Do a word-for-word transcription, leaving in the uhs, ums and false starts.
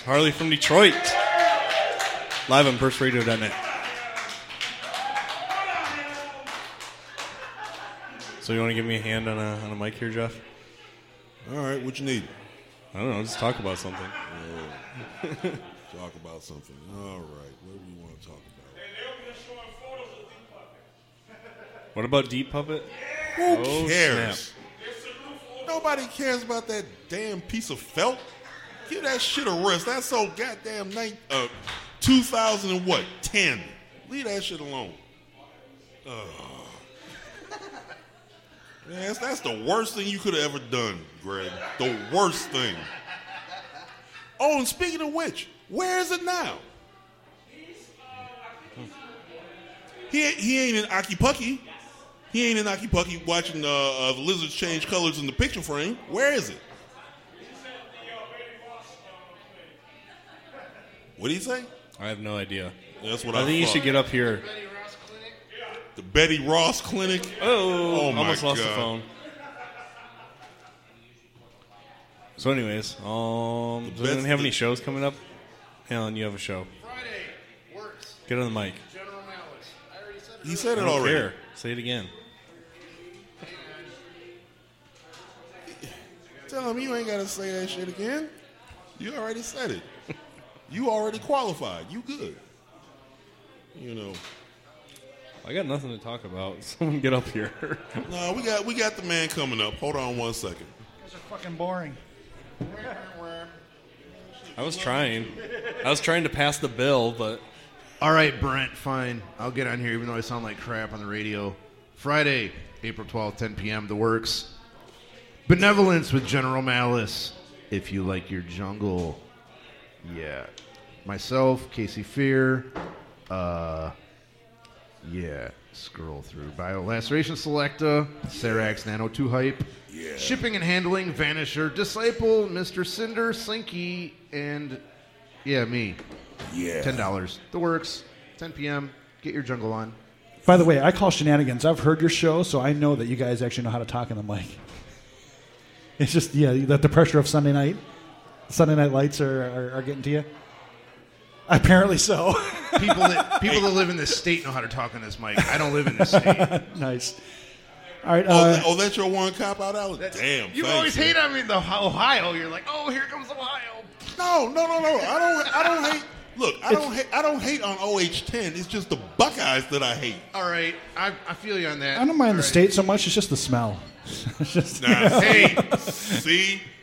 Harley from Detroit. Live on burst radio dot net. So you want to give me a hand on a on a mic here, Jeff? All right, what you need? I don't know. Just talk about something. Uh, talk about something. All right, what do you want to talk about? What about Deep Puppet? Who oh, cares? Snap. Nobody cares about that damn piece of felt. Give that shit a rest. That's so goddamn night. Uh, two thousand and what? Ten. Leave that shit alone. Uh, man, that's, that's the worst thing you could have ever done, Greg. The worst thing. Oh, and speaking of which, where is it now? He he ain't in Akipucky. He ain't in Akipucky watching uh, uh, the lizards change colors in the picture frame. Where is it? What did he say? I have no idea. That's what I, I think thought. you should get up here. The Betty Ross Clinic. Oh, oh my almost lost God. the phone. So, anyways, um, does anyone have any shows coming up? Alan, you have a show. Friday works. Get on the mic. General Malice. I already said it. He said I it don't already. care. Say it again. Tell him you ain't got to say that shit again. You already said it. You already qualified. You good. You know. I got nothing to talk about. Someone get up here. No, we got we got the man coming up. Hold on one second. Those are fucking boring. I was trying. I was trying to pass the bill, but All right, Brent, fine. I'll get on here even though I sound like crap on the radio. Friday, April twelfth, ten p.m., The Works. Benevolence with General Malice. If you like your jungle. Yeah. Myself, Casey Fear. Uh, yeah. Scroll through. Biolaceration Selecta. Serax Nano two Hype. Yeah. Shipping and Handling, Vanisher, Disciple, Mister Cinder, Slinky, and, yeah, me. Yeah. ten dollars. The Works. ten p.m. Get your jungle on. By the way, I call shenanigans. I've heard your show, so I know that you guys actually know how to talk in the mic. It's just, yeah, that the pressure of Sunday night, Sunday night lights are, are, are getting to you. Apparently so. People that people that live in this state know how to talk on this mic. I don't live in this state. Nice. All right. Oh, Uh, that, oh, that's your one cop out, Alex? Damn. You thanks, always man. hate on me in the Ohio. You're like, oh, here comes Ohio. No, no, no, no. I don't. I don't hate. Look, I don't. Hate, I don't hate on O H ten. It's just the Buckeyes that I hate. All right, I, I feel you on that. I don't mind All the right. state so much. It's just the smell. It's just, Nah, hey, see,